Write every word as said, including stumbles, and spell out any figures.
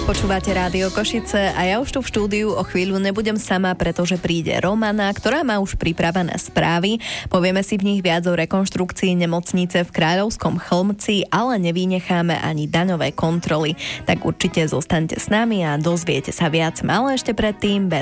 Počúvate Rádio Košice a ja už tu v štúdiu o chvíľu nebudem sama, pretože príde Romana, ktorá má už pripravené správy. Povieme si v nich viac o rekonštrukcii nemocnice v Kráľovskom Chlmci, ale nevynecháme ani daňové kontroly. Tak určite zostaňte s nami a dozviete sa viac, ale ešte predtým